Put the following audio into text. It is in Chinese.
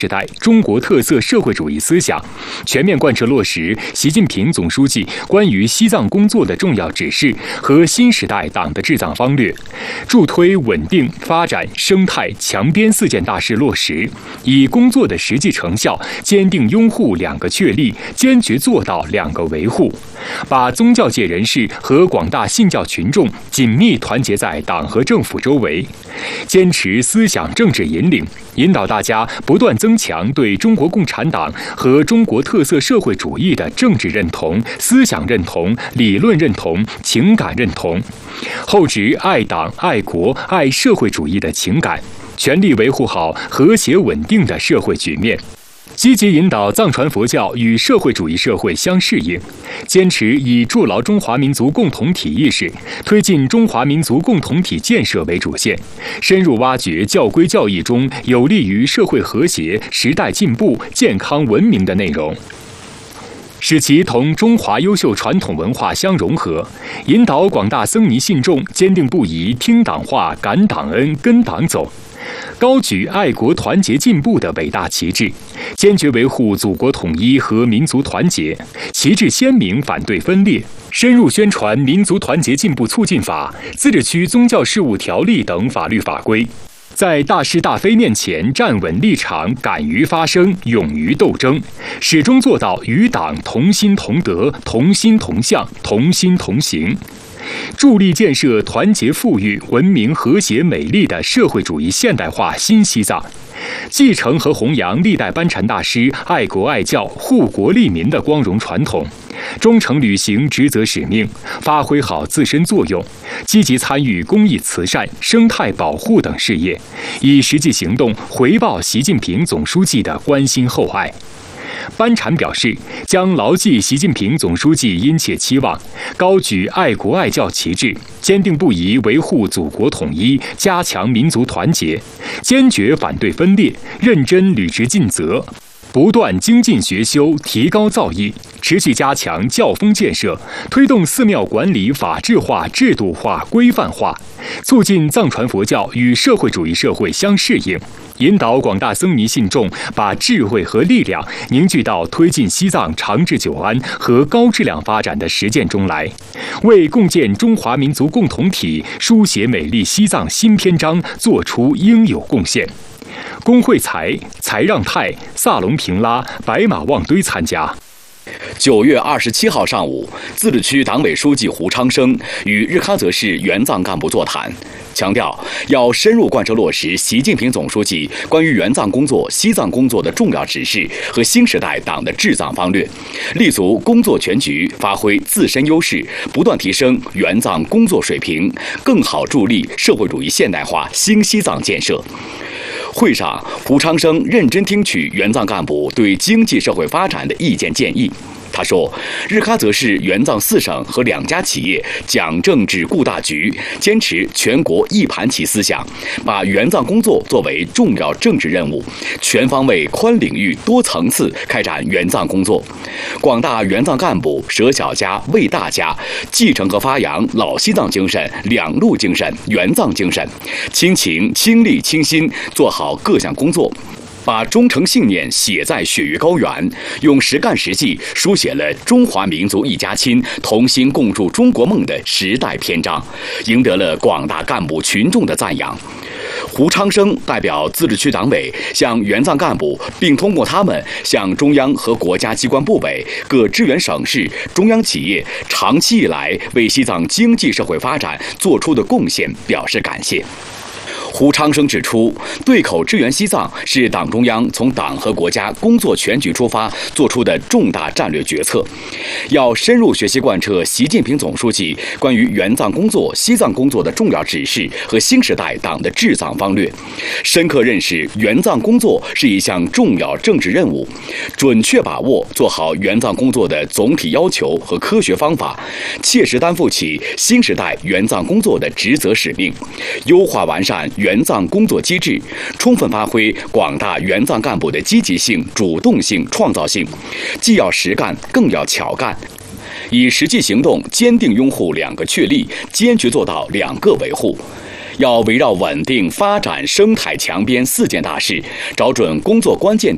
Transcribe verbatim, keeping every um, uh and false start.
时代中国特色社会主义思想，全面贯彻落实习近平总书记关于西藏工作的重要指示和新时代党的治藏方略，助推稳定发展生态强边四件大事落实，以工作的实际成效坚定拥护两个确立，坚决做到两个维护，把宗教界人士和广大信教群众紧密团结在党和政府周围，坚持思想政治引领，引导大家不断增强对中国共产党和中国特色社会主义的政治认同、思想认同、理论认同、情感认同，厚植爱党、爱国、爱社会主义的情感，全力维护好和谐稳定的社会局面。积极引导藏传佛教与社会主义社会相适应，坚持以筑牢中华民族共同体意识、推进中华民族共同体建设为主线，深入挖掘教规教义中有利于社会和谐、时代进步、健康文明的内容，使其同中华优秀传统文化相融合，引导广大僧尼信众坚定不移听党话、感党恩、跟党走，高举爱国团结进步的伟大旗帜，坚决维护祖国统一和民族团结，旗帜鲜明反对分裂，深入宣传《民族团结进步促进法》、自治区宗教事务条例等法律法规，在大是大非面前站稳立场，敢于发声，勇于斗争，始终做到与党同心同德、同心同向、同心同行，助力建设团结富裕、文明和谐美丽的社会主义现代化新西藏，继承和弘扬历代班禅大师爱国爱教、护国利民的光荣传统，忠诚履行职责使命，发挥好自身作用，积极参与公益慈善、生态保护等事业，以实际行动回报习近平总书记的关心厚爱。班禅表示，将牢记习近平总书记殷切期望，高举爱国爱教旗帜，坚定不移维护祖国统一，加强民族团结，坚决反对分裂，认真履职尽责，不断精进学修，提高造诣，持续加强教风建设，推动寺庙管理法治化、制度化、规范化，促进藏传佛教与社会主义社会相适应，引导广大僧尼信众把智慧和力量凝聚到推进西藏长治久安和高质量发展的实践中来，为共建中华民族共同体、书写美丽西藏新篇章做出应有贡献。龚慧才、才让泰、萨隆平拉、白马旺堆参加。 九月二十七号上午，自治区党委书记胡昌生与日喀则市援藏干部座谈，强调要深入贯彻落实习近平总书记关于援藏工作、西藏工作的重要指示和新时代党的治藏方略，立足工作全局，发挥自身优势，不断提升援藏工作水平，更好助力社会主义现代化新西藏建设。会上，胡昌生认真听取援藏干部对经济社会发展的意见建议。他说，日喀则市援藏四省和两家企业讲政治顾大局，坚持全国一盘棋思想，把援藏工作作为重要政治任务，全方位、宽领域、多层次开展援藏工作。广大援藏干部舍小家为大家，继承和发扬老西藏精神、两路精神、援藏精神，亲情、亲力、亲心做好各项工作，把忠诚信念写在血域高原，用实干实际书写了中华民族一家亲、同心共筑中国梦的时代篇章，赢得了广大干部群众的赞扬。胡昌生代表自治区党委向援藏干部，并通过他们向中央和国家机关部委、各支援省市、中央企业长期以来为西藏经济社会发展做出的贡献表示感谢。胡昌生指出，对口支援西藏是党中央从党和国家工作全局出发做出的重大战略决策，要深入学习贯彻习近平总书记关于援藏工作、西藏工作的重要指示和新时代党的治藏方略，深刻认识援藏工作是一项重要政治任务，准确把握做好援藏工作的总体要求和科学方法，切实担负起新时代援藏工作的职责使命，优化完善援藏工作机制，充分发挥广大援藏干部的积极性、主动性、创造性，既要实干，更要巧干，以实际行动坚定拥护两个确立，坚决做到两个维护。要围绕稳定、发展、生态强边四件大事，找准工作关键点。